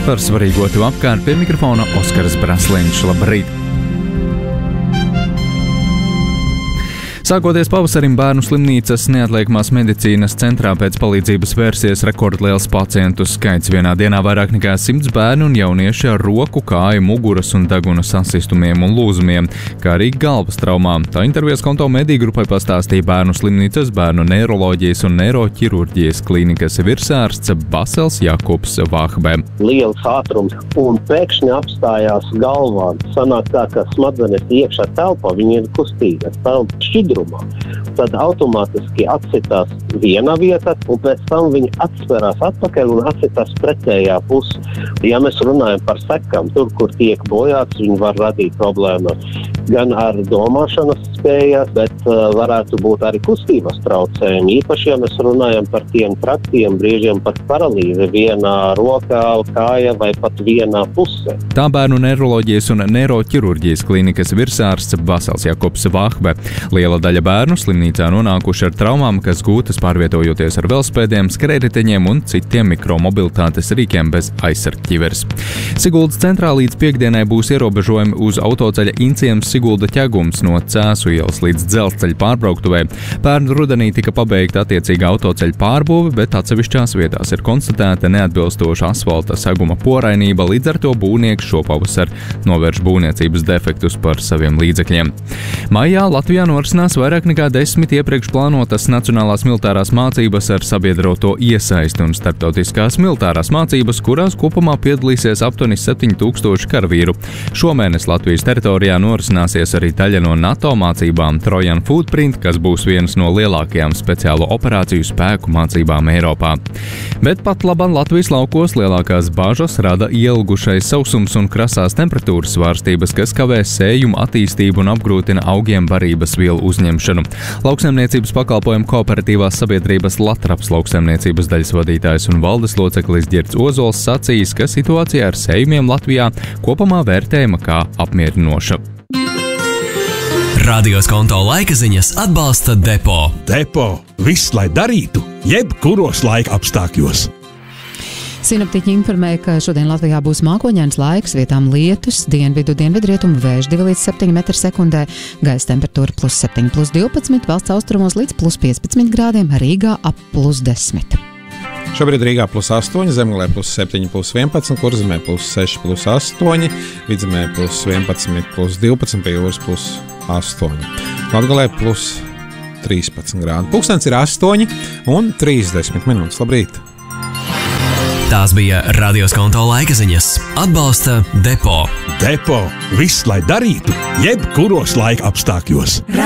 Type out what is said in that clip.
Par svarīgo tev apkārt pie mikrofona Oskars Brasliņš. Labrīt! Sākoties pavasarim, Bērnu slimnīcas neatliekamās medicīnas centrā pēc palīdzības vērsies rekordliels pacientu skaits. Vienā dienā vairāk nekā 100 bērnu un jaunieši ar roku, kāju, muguras un deguna sasistumiem un lūzumiem, kā arī galvas traumām. Tā intervijas Konto mediju grupai pastāstīja Bērnu slimnīcas, Bērnu neiroloģijas un neiroķirurģijas klīnikas virsārsts Basels Jakubs Vahbe. Liels ātrums un pēkšņi apstājās galvā. Sanāk tā, ka smadzenes iekšā telpā, viņi ir kustīgas, telpa šķidrumā. Tad automātiski atsitās viena vieta, un pēc tam viņi atsverās atpakaļ un atsitās pretējā pusi. Ja mēs runājam par sekām, tur, kur tiek bojāts, viņi var radīt problēmas gan ar domāšanas spējas, bet varētu būt arī kustības traucējumi. Īpaši, ja mēs runājam par tiem traktiem, brīžiem pat paralīzi vienā rokā, kāja vai pat vienā pusē. Tā Bērnu neiroloģijas un neiroķirurģijas klīnikas virsārsts Basels Jakubs Vahbe. Liela daļa bērnu slimnīcā nonākuši ar traumām, kas gūtas pārvietojoties ar velospēdiem, skrējriteņiem un citiem mikromobilitātes rīkiem bez aizsargķiveres. Siguldas centrā līdz piekdienai būs ierobežojumi uz autoceļa Inciems Sigulda ķegums no Cēsu ielas līdz dzelzceļa pārbrauktuvei. Pērn rudenī tika pabeigta attiecīga autoceļa pārbūve, bet atsevišķās vietās ir konstatēta neatbilstoša asfalta seguma porainība, līdz ar to būvnieki šopavasar novērš būvniecības defektus par saviem līdzekļiem. Maijā Latvijā norisinās vairāk nekā 10 iepriekš plānotas nacionālās militārās mācības ar sabiedroto iesaisti un starptautiskās militārās mācības, kurās kopumā piedalīsies aptuveni 7000 karavīru. Šomēnes Latvijas teritorijā norisināsies arī daļa no NATO mācībām Trojan Footprint, kas būs vienas no lielākajām speciālo operāciju spēku mācībām Eiropā. Bet pat labam Latvijas laukos lielākās bažas rada ielgušais sausums un krasās temperatūras svārstības, kas kavē sējumu attīstību un apgrūtina augiem barības vielu uzņemšanu. Lauksaimniecības pakalpojumu kooperatīvās sabiedrības Latraps lauksaimniecības daļas vadītājs un valdes loceklis Ģirds Ozols sacījis, ka situācija ar sējumiem Latvijā kopumā vērtējama kā apmierinoša. Radios Konto laika ziņas atbalsta Depo. Depo – viss, lai darītu, jebkuros laika apstākļos. Sinoptiķi informēja, ka šodien Latvijā būs mākoņains laiks, vietām lietus, dienvidrietumu vējš 2 līdz 7 m/sekundē, gaisa temperatūra +7, +12, valsts austrumos līdz +15 grādiem, Rīgā ap +10. Šobrīd Rīgā +8, Zemgalē +7, +11, Kurzemē +6, +8, Vidzemē +11, +12, pie jūras +8. Latgalē +13 grādi. Pulkstens ir 8:30 minūtes. Labrīt! Tās bija Radios Konto laika ziņas. Atbalsta Depo. Depo – viss, lai darītu, jebkuros laika apstākļos.